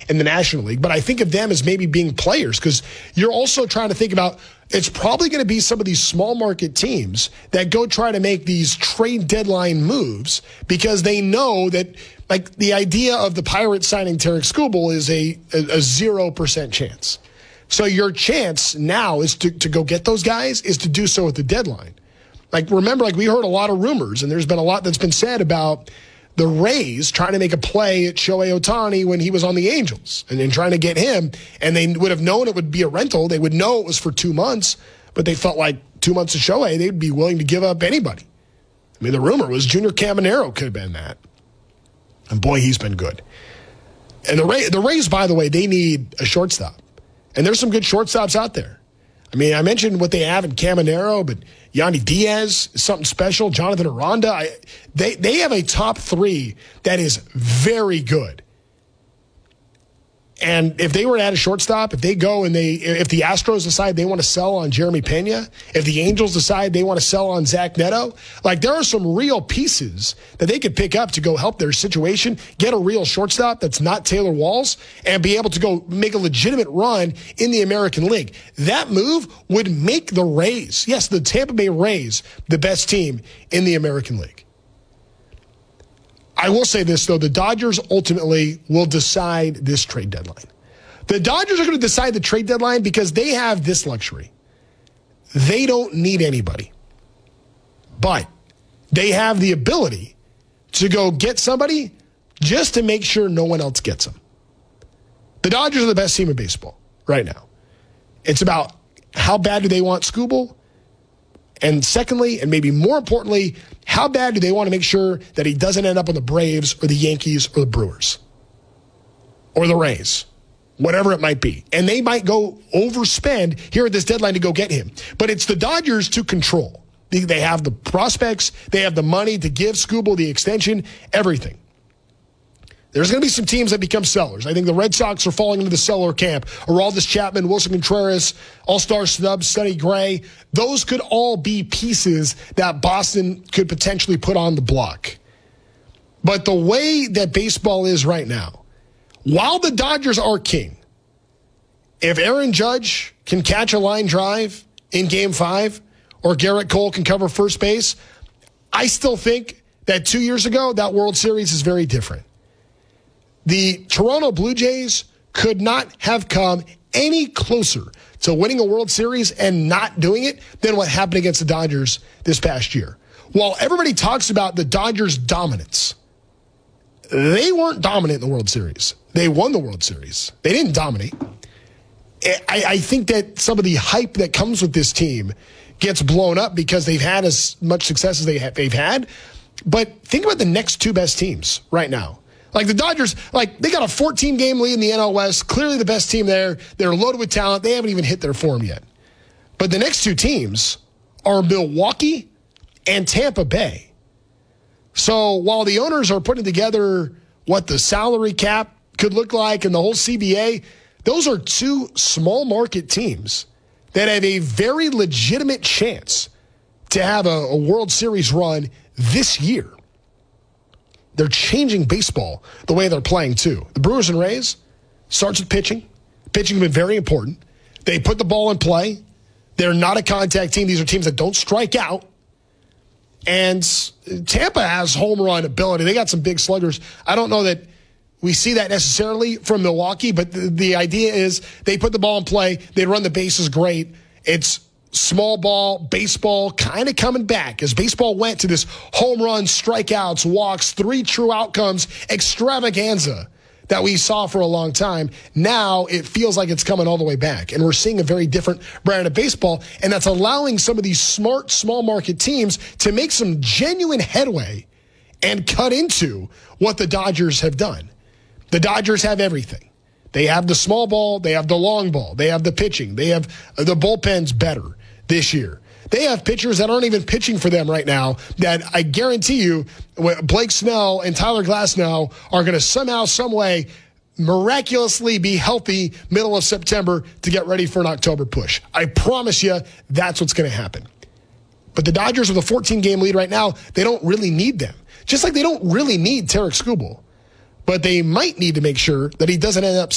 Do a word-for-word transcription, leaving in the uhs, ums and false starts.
in the National League, but I think of them as maybe being players because you're also trying to think about it's probably going to be some of these small market teams that go try to make these trade deadline moves because they know that like the idea of the Pirates signing Tarek Skubal is a, a, a zero percent chance. So your chance now is to, to go get those guys is to do so at the deadline. Like, remember, like we heard a lot of rumors, and there's been a lot that's been said about the Rays trying to make a play at Shohei Ohtani when he was on the Angels and then trying to get him. And they would have known it would be a rental. They would know it was for two months, but they felt like two months of Shohei, they'd be willing to give up anybody. I mean, the rumor was Junior Caminero could have been that. And boy, he's been good. And the Rays, the Rays, by the way, they need a shortstop. And there's some good shortstops out there. I mean, I mentioned what they have in Caminero, but Yandy Diaz is something special. Jonathan Aranda, I, they, they have a top three that is very good. And if they were to add a shortstop, if they go and they, if the Astros decide they want to sell on Jeremy Pena, if the Angels decide they want to sell on Zach Neto, like there are some real pieces that they could pick up to go help their situation, get a real shortstop that's not Taylor Walls, and be able to go make a legitimate run in the American League. That move would make the Rays, yes, the Tampa Bay Rays, the best team in the American League. I will say this, though. The Dodgers ultimately will decide this trade deadline. The Dodgers are going to decide the trade deadline because they have this luxury. They don't need anybody. But they have the ability to go get somebody just to make sure no one else gets them. The Dodgers are the best team in baseball right now. It's about how bad do they want Skubal? And secondly, and maybe more importantly, how bad do they want to make sure that he doesn't end up on the Braves or the Yankees or the Brewers or the Rays, whatever it might be. And they might go overspend here at this deadline to go get him. But it's the Dodgers to control. They have the prospects. They have the money to give Skubal the extension, everything. There's going to be some teams that become sellers. I think the Red Sox are falling into the seller camp. Aroldis Chapman, Wilson Contreras, All-Star snub, Sonny Gray. Those could all be pieces that Boston could potentially put on the block. But the way that baseball is right now, while the Dodgers are king, if Aaron Judge can catch a line drive in Game five or Garrett Cole can cover first base, I still think that two years ago, that World Series is very different. The Toronto Blue Jays could not have come any closer to winning a World Series and not doing it than what happened against the Dodgers this past year. While everybody talks about the Dodgers' dominance, they weren't dominant in the World Series. They won the World Series. They didn't dominate. I, I think that some of the hype that comes with this team gets blown up because they've had as much success as they have, they've had. But think about the next two best teams right now. Like the Dodgers, like they got a fourteen-game lead in the N L West. Clearly the best team there. They're loaded with talent. They haven't even hit their form yet. But the next two teams are Milwaukee and Tampa Bay. So while the owners are putting together what the salary cap could look like and the whole C B A, those are two small market teams that have a very legitimate chance to have a, a World Series run this year. They're changing baseball the way they're playing, too. The Brewers and Rays starts with pitching. Pitching has been very important. They put the ball in play. They're not a contact team. These are teams that don't strike out. And Tampa has home run ability. They got some big sluggers. I don't know that we see that necessarily from Milwaukee, but the, the idea is they put the ball in play. They run the bases great. It's small ball, baseball kind of coming back as baseball went to this home run, strikeouts, walks, three true outcomes extravaganza that we saw for a long time. Now it feels like it's coming all the way back, and we're seeing a very different brand of baseball, and that's allowing some of these smart, small market teams to make some genuine headway and cut into what the Dodgers have done. The Dodgers have everything. They have the small ball, they have the long ball, they have the pitching, they have the bullpens better this year. They have pitchers that aren't even pitching for them right now that I guarantee you Blake Snell and Tyler Glasnow are going to somehow, some way, miraculously be healthy middle of September to get ready for an October push. I promise you that's what's going to happen. But the Dodgers with a fourteen-game lead right now, they don't really need them. Just like they don't really need Tarek Skubal. But they might need to make sure that he doesn't end up